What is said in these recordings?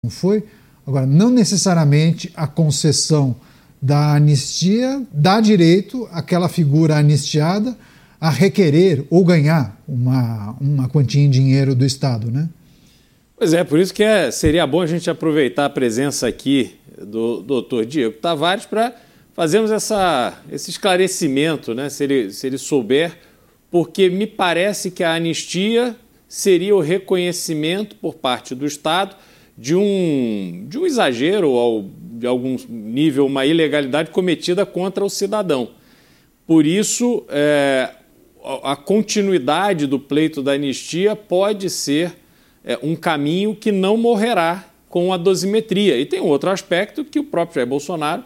não foi? Agora, não necessariamente a concessão da anistia dá direito àquela figura anistiada a requerer ou ganhar uma quantia em dinheiro do Estado, né? Pois é, por isso que seria bom a gente aproveitar a presença aqui do doutor Diego Tavares para fazermos esse esclarecimento, né? Se ele souber, porque me parece que a anistia seria o reconhecimento por parte do Estado de um exagero ou de algum nível, uma ilegalidade cometida contra o cidadão. Por isso, a continuidade do pleito da anistia pode ser um caminho que não morrerá com a dosimetria. E tem um outro aspecto que o próprio Jair Bolsonaro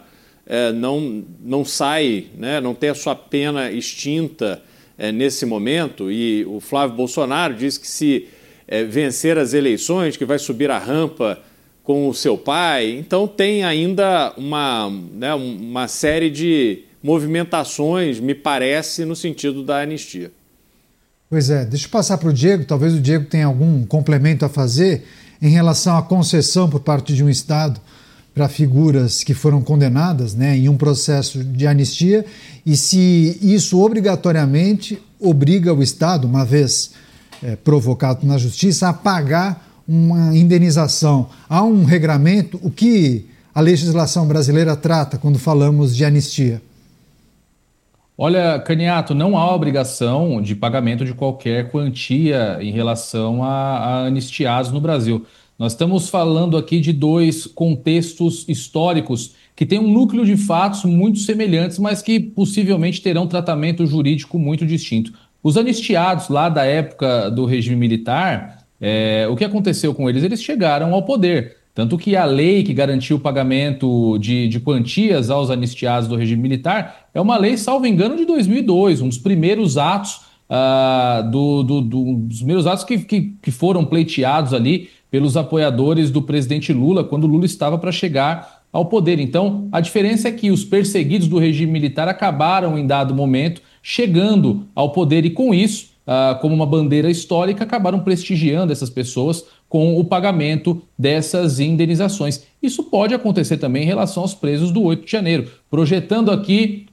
não sai, né, não tem a sua pena extinta nesse momento, e o Flávio Bolsonaro disse que se vencer as eleições, que vai subir a rampa com o seu pai. Então tem ainda uma série de movimentações, me parece, no sentido da anistia. Pois é, deixa eu passar para o Diego, talvez o Diego tenha algum complemento a fazer em relação à concessão por parte de um Estado para figuras que foram condenadas, né, em um processo de anistia, e se isso obrigatoriamente obriga o Estado, uma vez provocado na Justiça, a pagar uma indenização. Há um regramento, o que a legislação brasileira trata quando falamos de anistia? Olha, Caniato, não há obrigação de pagamento de qualquer quantia em relação a anistiados no Brasil. Nós estamos falando aqui de dois contextos históricos que têm um núcleo de fatos muito semelhantes, mas que possivelmente terão tratamento jurídico muito distinto. Os anistiados lá da época do regime militar, o que aconteceu com eles? Eles chegaram ao poder. Tanto que a lei que garantiu o pagamento de quantias aos anistiados do regime militar é uma lei, salvo engano, de 2002, um dos primeiros atos, dos primeiros atos que foram pleiteados ali pelos apoiadores do presidente Lula, quando Lula estava para chegar ao poder. Então, a diferença é que os perseguidos do regime militar acabaram, em dado momento, chegando ao poder e, com isso, como uma bandeira histórica, acabaram prestigiando essas pessoas com o pagamento dessas indenizações. Isso pode acontecer também em relação aos presos do 8 de janeiro, projetando aqui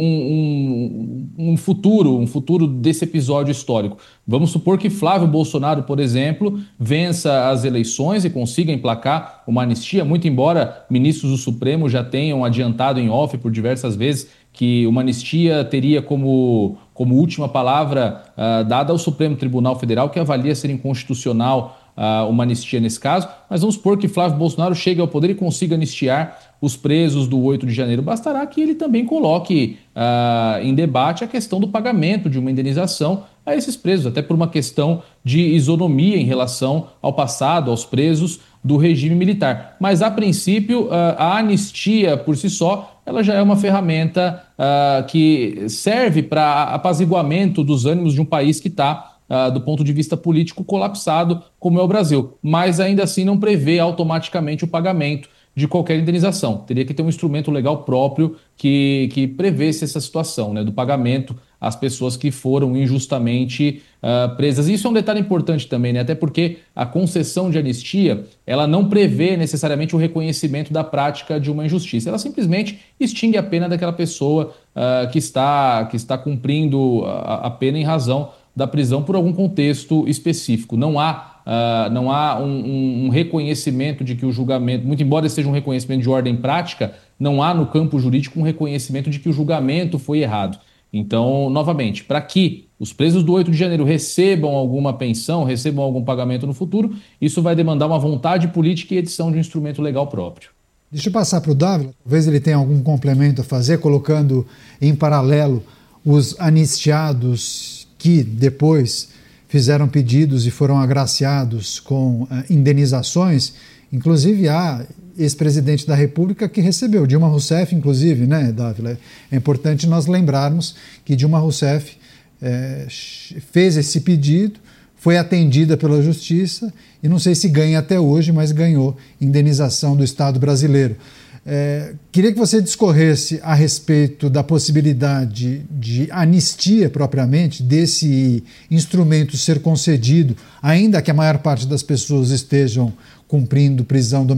um futuro desse episódio histórico. Vamos supor que Flávio Bolsonaro, por exemplo, vença as eleições e consiga emplacar uma anistia, muito embora ministros do Supremo já tenham adiantado em off por diversas vezes que uma anistia teria como última palavra dada ao Supremo Tribunal Federal, que avalia ser inconstitucional uma anistia nesse caso, mas vamos supor que Flávio Bolsonaro chegue ao poder e consiga anistiar os presos do 8 de janeiro. Bastará que ele também coloque em debate a questão do pagamento de uma indenização a esses presos, até por uma questão de isonomia em relação ao passado, aos presos do regime militar. Mas, a princípio, a anistia por si só, ela já é uma ferramenta que serve para apaziguamento dos ânimos de um país que está, do ponto de vista político, colapsado, como é o Brasil. Mas ainda assim não prevê automaticamente o pagamento de qualquer indenização. Teria que ter um instrumento legal próprio que prevesse essa situação, né, do pagamento às pessoas que foram injustamente presas. E isso é um detalhe importante também, né, até porque a concessão de anistia, ela não prevê necessariamente o reconhecimento da prática de uma injustiça. Ela simplesmente extingue a pena daquela pessoa que está cumprindo a pena em razão da prisão por algum contexto específico. Não há um reconhecimento de que o julgamento, muito embora seja um reconhecimento de ordem prática, não há no campo jurídico um reconhecimento de que o julgamento foi errado. Então, novamente, para que os presos do 8 de janeiro recebam alguma pensão, recebam algum pagamento no futuro, isso vai demandar uma vontade política e edição de um instrumento legal próprio. Deixa eu passar para o Dávila, talvez ele tenha algum complemento a fazer, colocando em paralelo os anistiados que depois fizeram pedidos e foram agraciados com indenizações. Inclusive há ex-presidente da República que recebeu, Dilma Rousseff, inclusive, né, Dávila? É importante nós lembrarmos que Dilma Rousseff fez esse pedido, foi atendida pela Justiça e não sei se ganha até hoje, mas ganhou indenização do Estado brasileiro. Queria que você discorresse a respeito da possibilidade de anistia propriamente, desse instrumento ser concedido, ainda que a maior parte das pessoas estejam cumprindo prisão domiciliar.